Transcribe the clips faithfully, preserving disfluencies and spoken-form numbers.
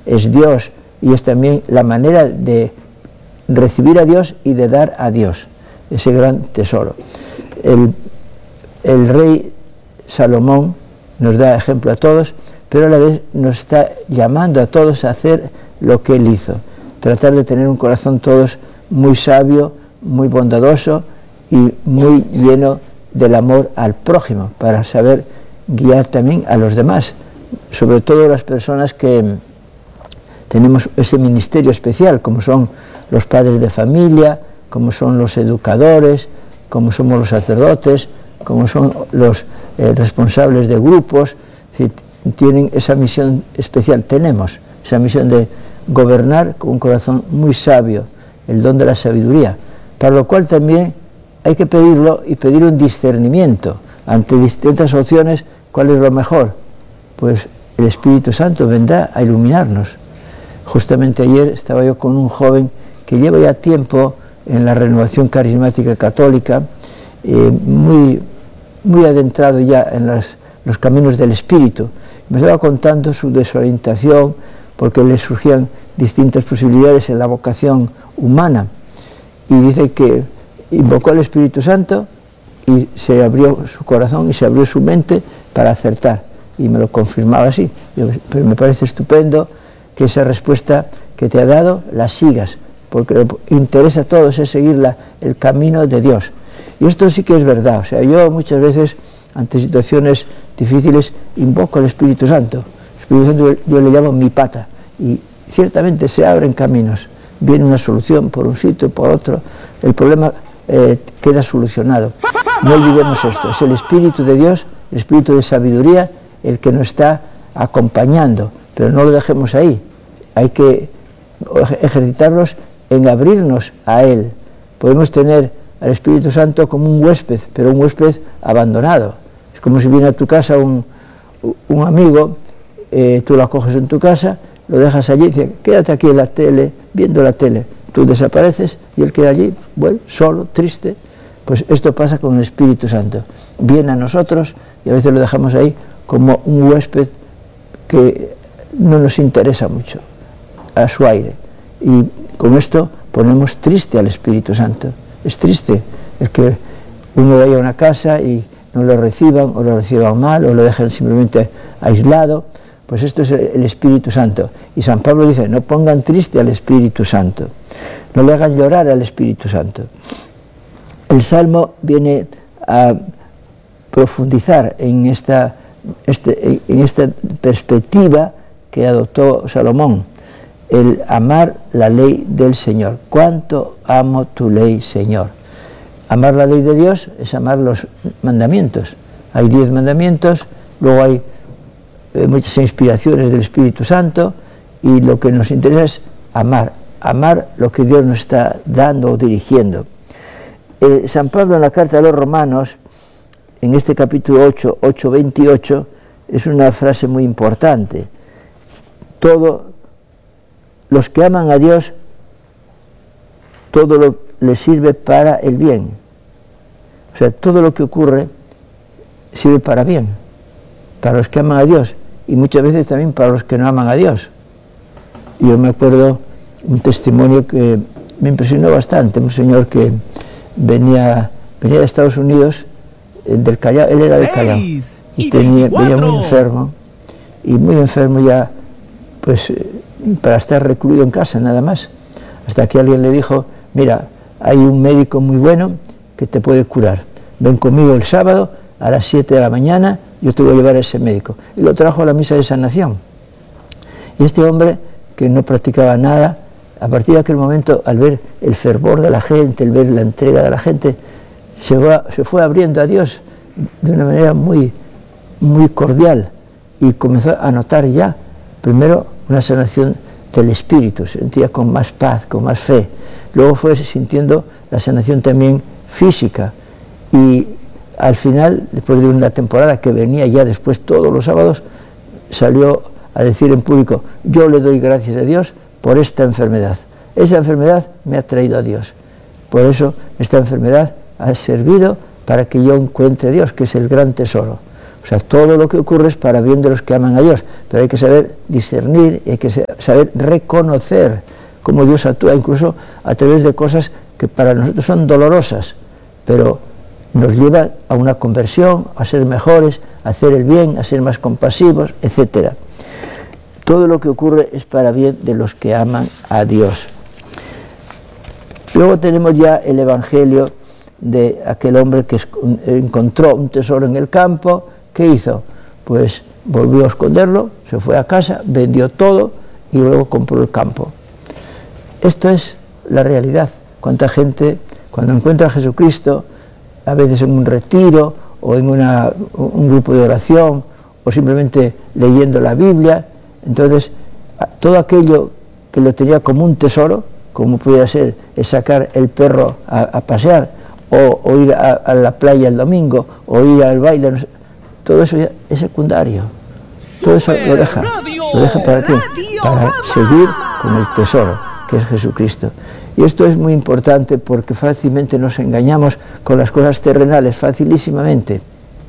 es Dios y es también la manera de recibir a Dios y de dar a Dios, ese gran tesoro. El, el rey Salomón nos da ejemplo a todos, pero a la vez nos está llamando a todos a hacer lo que él hizo, tratar de tener un corazón todos muy sabio, muy bondadoso y muy lleno del amor al prójimo, para saber guiar también a los demás, sobre todo las personas que tenemos ese ministerio especial, como son los padres de familia, como son los educadores, como somos los sacerdotes, como son los eh, responsables de grupos. Si tienen esa misión especial, tenemos esa misión de gobernar con un corazón muy sabio, el don de la sabiduría, para lo cual también hay que pedirlo y pedir un discernimiento ante distintas opciones. ¿Cuál es lo mejor? Pues el Espíritu Santo vendrá a iluminarnos. Justamente ayer estaba yo con un joven que lleva ya tiempo en la renovación carismática católica, eh, muy, muy adentrado ya en las, los caminos del Espíritu. Me estaba contando su desorientación porque le surgían distintas posibilidades en la vocación humana, y dice que invocó al Espíritu Santo y se abrió su corazón y se abrió su mente para acertar, y me lo confirmaba así. Yo, pero me parece estupendo que esa respuesta que te ha dado la sigas, porque lo que interesa a todos es seguir la, el camino de Dios. Y esto sí que es verdad. O sea, yo muchas veces ante situaciones difíciles invoco al Espíritu Santo. El Espíritu Santo yo, yo le llamo mi pata, y ciertamente se abren caminos, viene una solución por un sitio, por otro, el problema eh, queda solucionado. No olvidemos esto, es el Espíritu de Dios, el Espíritu de sabiduría, el que nos está acompañando, pero no lo dejemos ahí, hay que ejercitarnos en abrirnos a Él. Podemos tener al Espíritu Santo como un huésped, pero un huésped abandonado. Es como si viene a tu casa un, un amigo, eh, tú lo acoges en tu casa, lo dejas allí y dices, quédate aquí en la tele, viendo la tele. Tú desapareces y él queda allí, bueno, solo, triste. Pues esto pasa con el Espíritu Santo. Viene a nosotros y a veces lo dejamos ahí como un huésped que no nos interesa mucho, a su aire. Y con esto ponemos triste al Espíritu Santo. Es triste el que uno vaya a una casa y no lo reciban, o lo reciban mal, o lo dejen simplemente aislado. Pues esto es el Espíritu Santo. Y San Pablo dice, no pongan triste al Espíritu Santo, no le hagan llorar al Espíritu Santo. El Salmo viene a profundizar en esta, este, en esta perspectiva que adoptó Salomón, el amar la ley del Señor. ¿Cuánto amo tu ley, Señor? Amar la ley de Dios es amar los mandamientos. Hay diez mandamientos, luego hay muchas inspiraciones del Espíritu Santo, y lo que nos interesa es amar, amar lo que Dios nos está dando o dirigiendo. Eh, San Pablo en la carta a los Romanos, en este capítulo ocho, ocho veintiocho, es una frase muy importante. Todos los que aman a Dios, todo lo les sirve para el bien. O sea, todo lo que ocurre sirve para bien, para los que aman a Dios, y muchas veces también para los que no aman a Dios. Yo me acuerdo un testimonio que me impresionó bastante, un señor que venía, venía de Estados Unidos, del Callao, él era del Callao, y tenía, venía muy enfermo, y muy enfermo ya, pues para estar recluido en casa nada más, hasta que alguien le dijo, mira, hay un médico muy bueno que te puede curar, ven conmigo el sábado a las siete de la mañana, yo te voy a llevar a ese médico. Y lo trajo a la misa de sanación. Y este hombre, que no practicaba nada, a partir de aquel momento, al ver el fervor de la gente, al ver la entrega de la gente, se, va, se fue abriendo a Dios de una manera muy, muy cordial, y comenzó a notar ya, primero, una sanación del espíritu, se sentía con más paz, con más fe. Luego fue sintiendo la sanación también física, y al final, después de una temporada que venía ya después todos los sábados, salió a decir en público, yo le doy gracias a Dios por esta enfermedad. Esa enfermedad me ha traído a Dios. Por eso esta enfermedad ha servido para que yo encuentre a Dios, que es el gran tesoro. O O sea, todo lo que ocurre es para bien de los que aman a Dios, pero hay que saber discernir, hay que saber reconocer cómo Dios actúa, incluso a través de cosas que para nosotros son dolorosas, pero nos llevan a una conversión, a ser mejores, a hacer el bien, a ser más compasivos, etcétera. Todo lo que ocurre es para bien de los que aman a Dios. Luego tenemos ya el Evangelio de aquel hombre que encontró un tesoro en el campo. ¿Qué hizo? Pues volvió a esconderlo, se fue a casa, vendió todo y luego compró el campo. Esto es la realidad. Cuánta gente, cuando encuentra a Jesucristo, a veces en un retiro o en una, un grupo de oración o simplemente leyendo la Biblia, entonces todo aquello que lo tenía como un tesoro, como pudiera ser es sacar el perro a, a pasear o, o ir a, a la playa el domingo o ir al baile, no sé, todo eso ya es secundario. Todo eso lo deja. ¿Lo deja para qué? Para seguir con el tesoro, que es Jesucristo. Y esto es muy importante porque fácilmente nos engañamos con las cosas terrenales, facilísimamente.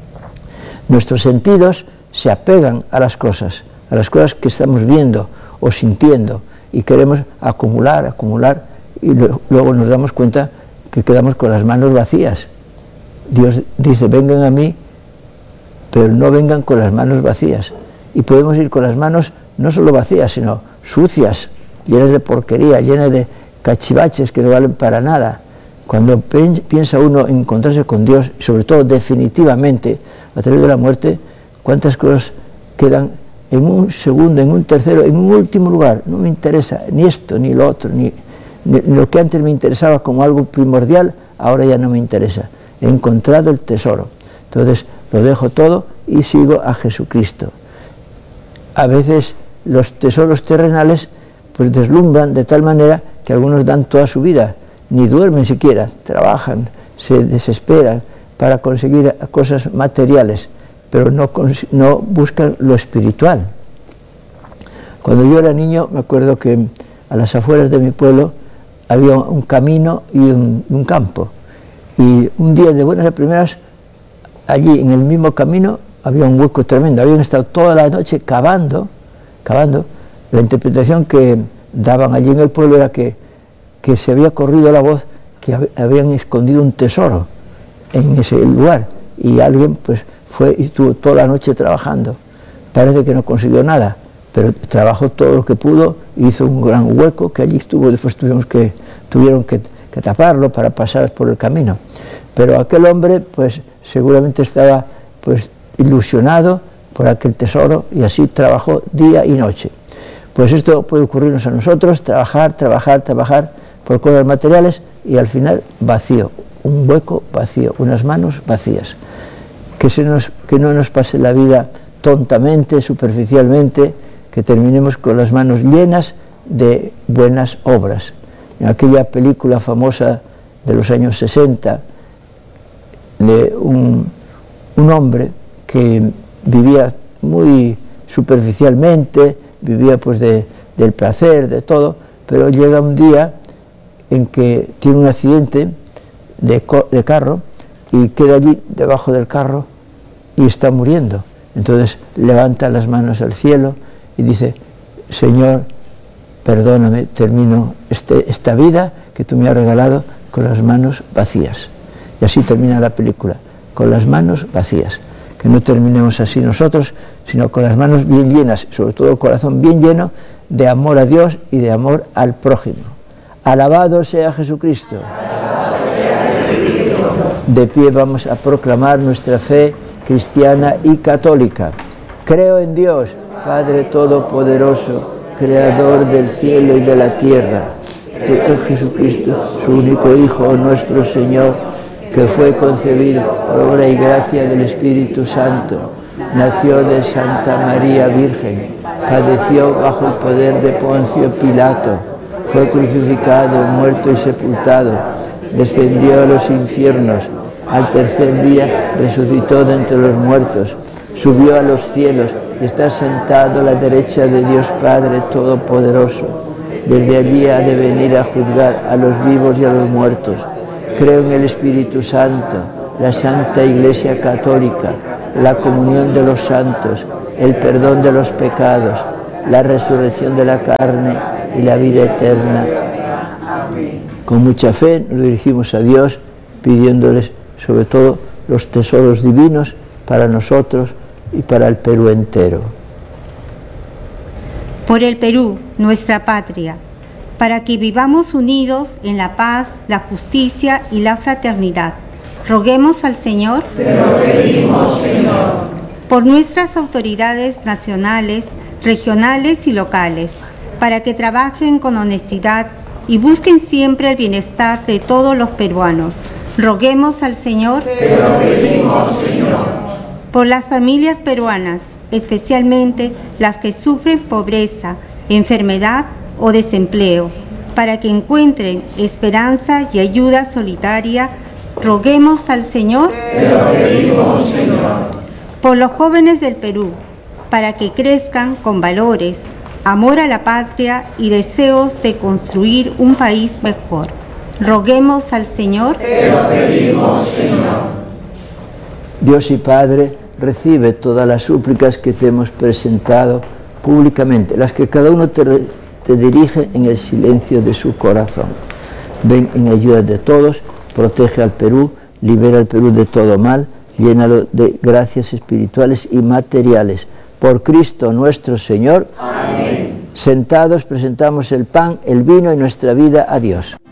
Nuestros sentidos se apegan a las cosas, a las cosas que estamos viendo o sintiendo, y queremos acumular, acumular, y lo, luego nos damos cuenta que quedamos con las manos vacías. Dios dice, vengan a mí, pero no vengan con las manos vacías. Y podemos ir con las manos no solo vacías, sino sucias, llenas de porquería, llenas de cachivaches que no valen para nada. Cuando piensa uno en encontrarse con Dios, sobre todo definitivamente, a través de la muerte, cuántas cosas quedan en un segundo, en un tercero, en un último lugar. No me interesa ni esto, ni lo otro, ni, ni lo que antes me interesaba como algo primordial, ahora ya no me interesa. He encontrado el tesoro. Entonces lo dejo todo y sigo a Jesucristo. A veces los tesoros terrenales pues deslumbran de tal manera que algunos dan toda su vida, ni duermen siquiera, trabajan, se desesperan para conseguir cosas materiales, pero no, no buscan lo espiritual. Cuando yo era niño, me acuerdo que a las afueras de mi pueblo había un camino y un, un campo, y un día de buenas a primeras, allí en el mismo camino había un hueco tremendo, habían estado toda la noche cavando, cavando. La interpretación que daban allí en el pueblo era que, que se había corrido la voz que habían escondido un tesoro en ese lugar, y alguien pues fue y estuvo toda la noche trabajando. Parece que no consiguió nada, pero trabajó todo lo que pudo, hizo un gran hueco que allí estuvo, después tuvimos que, tuvieron que, que taparlo para pasar por el camino. Pero aquel hombre pues seguramente estaba pues ilusionado por aquel tesoro y así trabajó día y noche. Pues esto puede ocurrirnos a nosotros, trabajar, trabajar, trabajar por cosas materiales y al final vacío, un hueco vacío, unas manos vacías. Que, se nos, que no nos pase la vida tontamente, superficialmente, que terminemos con las manos llenas de buenas obras. En aquella película famosa de los años sesenta, de un, un hombre que vivía muy superficialmente, vivía pues de, del placer, de todo, pero llega un día en que tiene un accidente de, de carro y queda allí debajo del carro y está muriendo. Entonces levanta las manos al cielo y dice, Señor, perdóname, termino este, esta vida que tú me has regalado con las manos vacías. Y así termina la película, con las manos vacías. Que no terminemos así nosotros, sino con las manos bien llenas, sobre todo el corazón bien lleno de amor a Dios y de amor al prójimo. Alabado sea Jesucristo. Alabado sea Jesucristo. De pie vamos a proclamar nuestra fe cristiana y católica. Creo en Dios, Padre Todopoderoso, Creador del cielo y de la tierra, que en Jesucristo, su único Hijo, nuestro Señor, que fue concebido por obra y gracia del Espíritu Santo, nació de Santa María Virgen, padeció bajo el poder de Poncio Pilato, fue crucificado, muerto y sepultado, descendió a los infiernos, al tercer día resucitó de entre los muertos, subió a los cielos y está sentado a la derecha de Dios Padre Todopoderoso. Desde allí ha de venir a juzgar a los vivos y a los muertos. Creo en el Espíritu Santo, la Santa Iglesia Católica, la comunión de los santos, el perdón de los pecados, la resurrección de la carne y la vida eterna. Con mucha fe nos dirigimos a Dios pidiéndoles sobre todo los tesoros divinos para nosotros y para el Perú entero. Por el Perú, nuestra patria, para que vivamos unidos en la paz, la justicia y la fraternidad. Roguemos al Señor. Te lo pedimos, Señor. Por nuestras autoridades nacionales, regionales y locales, para que trabajen con honestidad y busquen siempre el bienestar de todos los peruanos. Roguemos al Señor. Te lo pedimos, Señor. Por las familias peruanas, especialmente las que sufren pobreza, enfermedad o desempleo, para que encuentren esperanza y ayuda solidaria, roguemos al Señor. Te lo pedimos, Señor. Por los jóvenes del Perú, para que crezcan con valores, amor a la patria y deseos de construir un país mejor. Roguemos al Señor. Te lo pedimos, Señor. Dios y Padre, recibe todas las súplicas que te hemos presentado públicamente, las que cada uno te, te dirige en el silencio de su corazón. Ven en ayuda de todos, protege al Perú, libera al Perú de todo mal, llénalo de gracias espirituales y materiales. Por Cristo nuestro Señor. Amén. Sentados presentamos el pan, el vino y nuestra vida a Dios.